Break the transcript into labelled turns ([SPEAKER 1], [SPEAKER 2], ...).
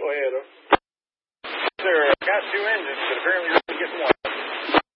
[SPEAKER 1] ahead. Sir, got two engines, but apparently you're only getting one.